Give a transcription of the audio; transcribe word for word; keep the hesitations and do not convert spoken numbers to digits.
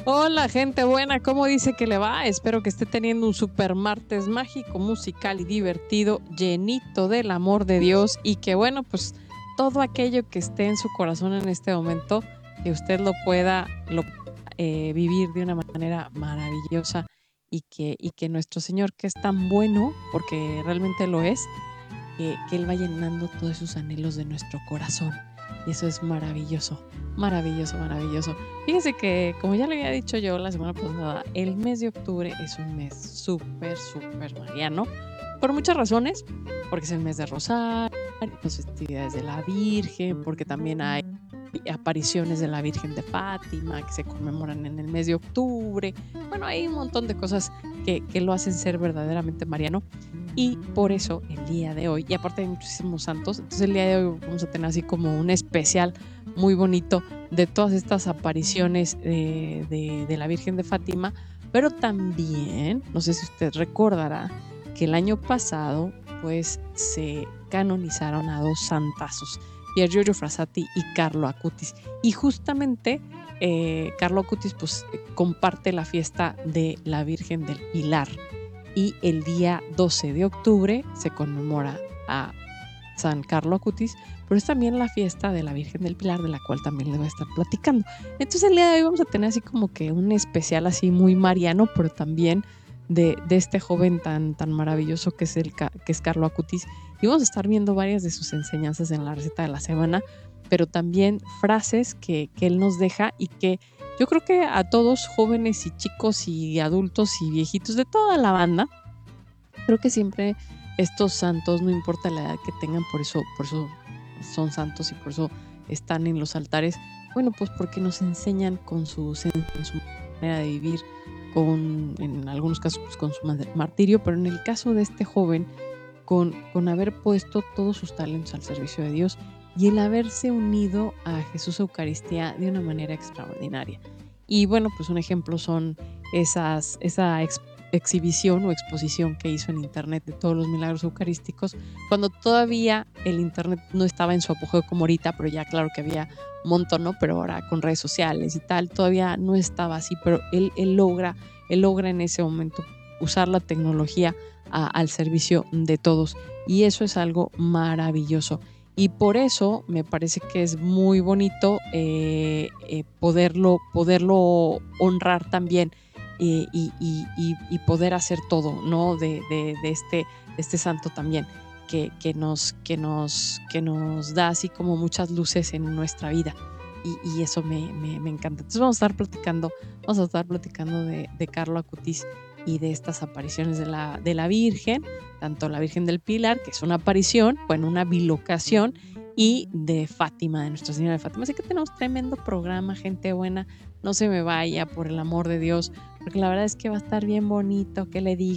Hola, gente buena, ¿cómo dice que le va? Espero que esté teniendo un super martes mágico, musical y divertido, llenito del amor de Dios y que bueno, pues todo aquello que esté en su corazón en este momento, que usted lo pueda lo, eh, vivir de una manera maravillosa y que, y que nuestro Señor, que es tan bueno, porque realmente lo es, que, que Él va llenando todos sus anhelos de nuestro corazón. Y eso es maravilloso, maravilloso, maravilloso. Fíjense que, como ya le había dicho yo la semana pasada, el mes de octubre es un mes súper, súper mariano, por muchas razones, porque es el mes de Rosario, las festividades de la Virgen, porque también hay apariciones de la Virgen de Fátima que se conmemoran en el mes de octubre. Bueno, hay un montón de cosas que, que lo hacen ser verdaderamente mariano. Y por eso el día de hoy, y aparte hay muchísimos santos, entonces el día de hoy vamos a tener así como un especial muy bonito de todas estas apariciones de, de, de la Virgen de Fátima, pero también, no sé si usted recordará, que el año pasado pues se canonizaron a dos santazos, Pier Giorgio Frassati y Carlo Acutis. Y justamente eh, Carlo Acutis pues comparte la fiesta de la Virgen del Pilar. Y el día doce de octubre se conmemora a San Carlo Acutis, pero es también la fiesta de la Virgen del Pilar, de la cual también les voy a estar platicando. Entonces el día de hoy vamos a tener así como que un especial así muy mariano, pero también de, de este joven tan, tan maravilloso que es, el, que es Carlo Acutis. Y vamos a estar viendo varias de sus enseñanzas en la receta de la semana, pero también frases que, que él nos deja y que yo creo que a todos, jóvenes y chicos y adultos y viejitos de toda la banda, creo que siempre estos santos, no importa la edad que tengan, por eso, por eso son santos y por eso están en los altares. Bueno, pues porque nos enseñan con su, con su manera de vivir, con, en algunos casos pues con su martirio, pero en el caso de este joven, con, con haber puesto todos sus talentos al servicio de Dios y el haberse unido a Jesús Eucaristía de una manera extraordinaria. Y bueno, pues un ejemplo son esas, esa ex, exhibición o exposición que hizo en internet de todos los milagros eucarísticos, cuando todavía el internet no estaba en su apogeo como ahorita, pero ya claro que había un montón, ¿no? Pero ahora con redes sociales y tal, todavía no estaba así, pero él, él logra, él logra en ese momento usar la tecnología a, al servicio de todos. Y eso es algo maravilloso. Y por eso me parece que es muy bonito eh, eh, poderlo, poderlo honrar también eh, y, y, y, y poder hacer todo, ¿no? De, de, de, este, de este santo también, que, que, nos, que, nos, que nos da así como muchas luces en nuestra vida. Y, y eso me, me, me encanta. Entonces vamos a estar platicando, vamos a estar platicando de, de Carlo Acutis y de estas apariciones de la, de la Virgen, tanto la Virgen del Pilar, que es una aparición, bueno, una bilocación, y de Fátima, de Nuestra Señora de Fátima. Así que tenemos tremendo programa, gente buena. No se me vaya, por el amor de Dios, porque la verdad es que va a estar bien bonito, que le digo.